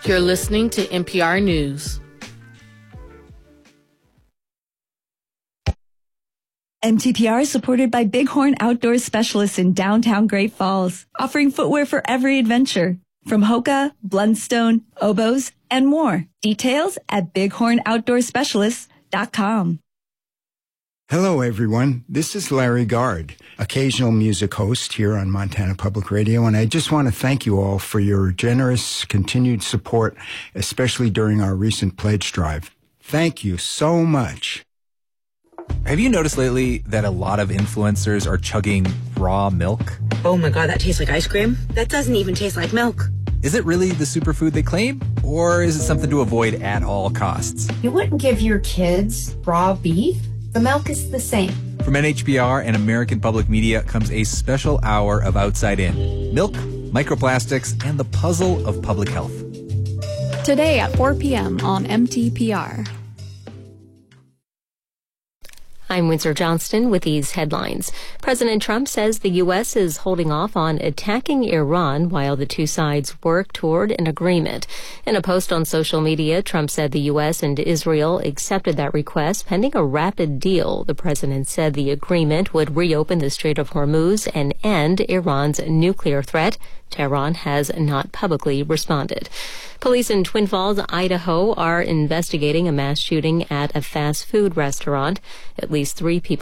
You're listening to NPR News. MTPR is supported by Bighorn Outdoor Specialists in downtown Great Falls, offering footwear for every adventure, from Hoka, Blundstone, Oboz, and more. Details at bighornoutdoorspecialists.com. Hello, everyone. This is Larry Gard, occasional music host here on Montana Public Radio, and I just want to thank you all for your generous, continued support, especially during our recent pledge drive. Thank you so much. Have you noticed lately that a lot of influencers are chugging raw milk? Oh my God, that tastes like ice cream. That doesn't even taste like milk. Is it really the superfood they claim? Or is it something to avoid at all costs? You wouldn't give your kids raw beef. The milk is the same. From NHBR and American Public Media comes a special hour of Outside In. Milk, microplastics, and the puzzle of public health. Today at 4 p.m. on MTPR. I'm Windsor Johnston with these headlines. President Trump says the U.S. is holding off on attacking Iran while the two sides work toward an agreement. In a post on social media, Trump said the U.S. and Israel accepted that request pending a rapid deal. The president said the agreement would reopen the Strait of Hormuz and end Iran's nuclear threat. Tehran has not publicly responded. Police in Twin Falls, Idaho, are investigating a mass shooting at a fast food restaurant. At least 3 people